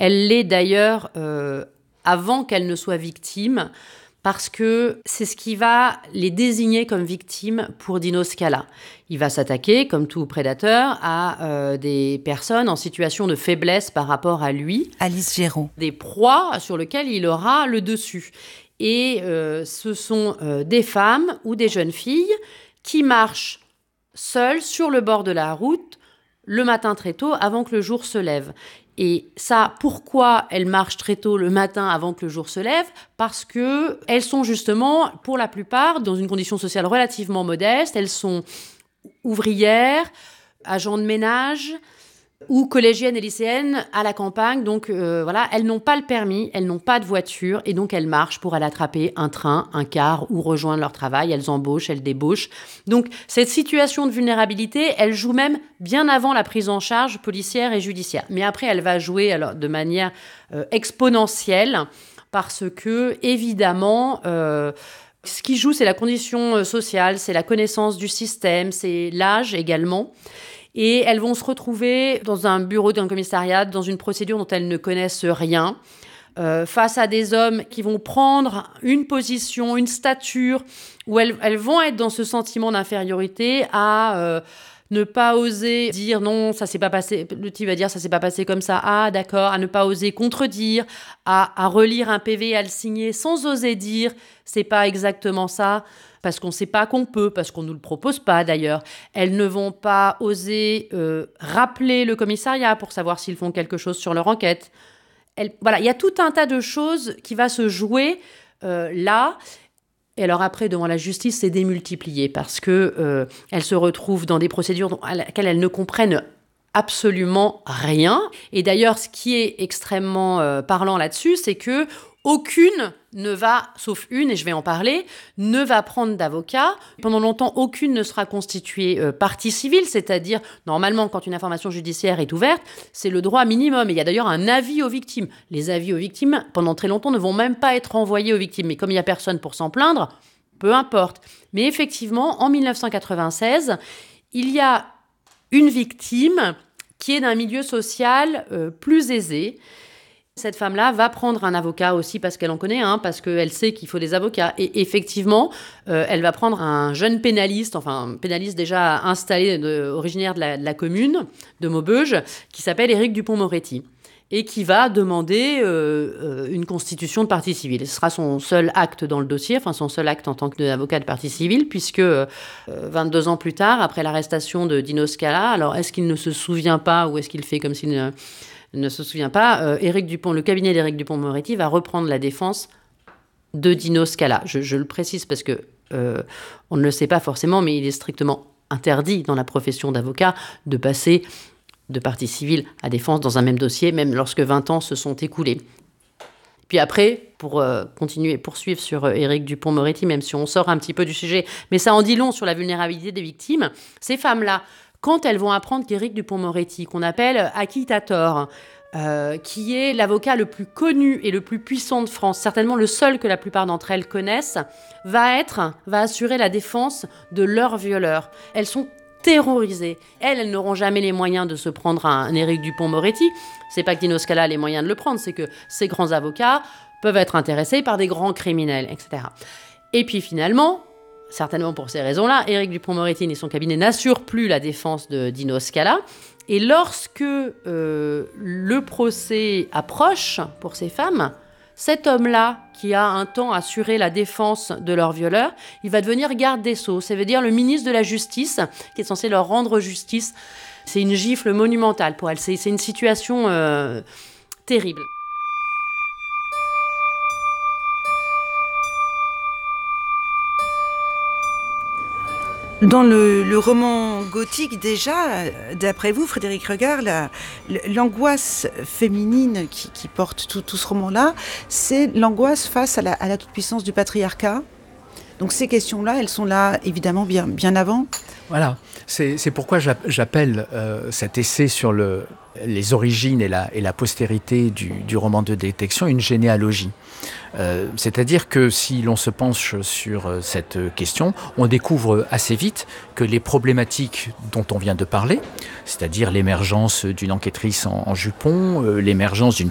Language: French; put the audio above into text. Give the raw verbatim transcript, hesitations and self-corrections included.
Elle l'est d'ailleurs euh, avant qu'elle ne soit victime, parce que c'est ce qui va les désigner comme victimes pour Dino Scala. Il va s'attaquer, comme tout prédateur, à euh, des personnes en situation de faiblesse par rapport à lui. Alice Géraud. Des proies sur lesquelles il aura le dessus. Et euh, ce sont euh, des femmes ou des jeunes filles qui marchent seules sur le bord de la route le matin très tôt, avant que le jour se lève. Et ça, pourquoi elles marchent très tôt le matin avant que le jour se lève ? Parce qu'elles sont justement, pour la plupart, dans une condition sociale relativement modeste. Elles sont ouvrières, agents de ménage ou collégiennes et lycéennes à la campagne. Donc euh, voilà, elles n'ont pas le permis, elles n'ont pas de voiture et donc elles marchent pour aller attraper un train, un car ou rejoindre leur travail. Elles embauchent, elles débauchent. Donc cette situation de vulnérabilité, elle joue même bien avant la prise en charge policière et judiciaire. Mais après, elle va jouer alors, de manière euh, exponentielle parce que, évidemment... Euh, ce qui joue, c'est la condition sociale, c'est la connaissance du système, c'est l'âge également. Et elles vont se retrouver dans un bureau d'un commissariat, dans une procédure dont elles ne connaissent rien, euh, face à des hommes qui vont prendre une position, une stature, où elles, elles vont être dans ce sentiment d'infériorité à euh, ne pas oser dire non, ça s'est pas passé, le type va dire ça s'est pas passé comme ça, ah d'accord, à ne pas oser contredire, à, à relire un P V, à le signer sans oser dire c'est pas exactement ça, parce qu'on ne sait pas qu'on peut, parce qu'on ne nous le propose pas d'ailleurs. Elles ne vont pas oser euh, rappeler le commissariat pour savoir s'ils font quelque chose sur leur enquête. Elles, voilà, il y a tout un tas de choses qui va se jouer euh, là. Et alors après, devant la justice, c'est démultiplié parce que euh, elles se retrouvent dans des procédures dont, à laquelle elles ne comprennent absolument rien. Et d'ailleurs, ce qui est extrêmement euh, parlant là-dessus, c'est que aucune ne va, sauf une, et je vais en parler, ne va prendre d'avocat. Pendant longtemps, aucune ne sera constituée euh, partie civile, c'est-à-dire, normalement, quand une information judiciaire est ouverte, c'est le droit minimum. Et il y a d'ailleurs un avis aux victimes. Les avis aux victimes, pendant très longtemps, ne vont même pas être envoyés aux victimes. Mais comme il n'y a personne pour s'en plaindre, peu importe. Mais effectivement, en dix-neuf cent quatre-vingt-seize, il y a une victime qui est d'un milieu social euh, plus aisé. Cette femme-là va prendre un avocat aussi parce qu'elle en connaît un, parce qu'elle sait qu'il faut des avocats. Et effectivement, euh, elle va prendre un jeune pénaliste, enfin un pénaliste déjà installé, de, originaire de la, de la commune de Maubeuge, qui s'appelle Éric Dupond-Moretti, et qui va demander euh, euh, une constitution de partie civile. Ce sera son seul acte dans le dossier, enfin son seul acte en tant qu'avocat de partie civile, puisque euh, vingt-deux ans plus tard, après l'arrestation de Dino Scala, alors est-ce qu'il ne se souvient pas ou est-ce qu'il fait comme s'il ne... ne se souvient pas, euh, Éric Dupond, le cabinet d'Éric Dupond-Moretti va reprendre la défense de Dino Scala. Je, je le précise parce que euh, on ne le sait pas forcément, mais il est strictement interdit dans la profession d'avocat de passer de partie civile à défense dans un même dossier, même lorsque vingt ans se sont écoulés. Puis après, pour euh, continuer, poursuivre sur euh, Éric Dupond-Moretti, même si on sort un petit peu du sujet, mais ça en dit long sur la vulnérabilité des victimes, ces femmes-là, quand elles vont apprendre qu'Éric Dupond-Moretti, qu'on appelle acquittator, euh, qui est l'avocat le plus connu et le plus puissant de France, certainement le seul que la plupart d'entre elles connaissent, va être, va assurer la défense de leurs violeurs. Elles sont terrorisées. Elles, elles n'auront jamais les moyens de se prendre un Éric Dupond-Moretti. C'est pas que Dino Scala a les moyens de le prendre, c'est que ces grands avocats peuvent être intéressés par des grands criminels, et cetera. Et puis finalement, certainement pour ces raisons-là, Éric Dupond-Moretti et son cabinet n'assurent plus la défense de Dino Scala. Et lorsque euh, le procès approche pour ces femmes, cet homme-là, qui a un temps assuré la défense de leur violeur, il va devenir garde des Sceaux. Ça veut dire le ministre de la Justice, qui est censé leur rendre justice. C'est une gifle monumentale pour elle. C'est, c'est une situation euh, terrible. Dans le, le roman gothique, déjà, d'après vous, Frédéric Regard, la, l'angoisse féminine qui, qui porte tout, tout ce roman-là, c'est l'angoisse face à la, à la toute-puissance du patriarcat. Donc ces questions-là, elles sont là, évidemment, bien, bien avant. Voilà, c'est, c'est pourquoi j'appelle euh, cet essai sur le, les origines et la, et la postérité du, du roman de détection une généalogie. Euh, c'est-à-dire que si l'on se penche sur euh, cette question, on découvre assez vite que les problématiques dont on vient de parler, c'est-à-dire l'émergence d'une enquêtrice en, en jupon, euh, l'émergence d'une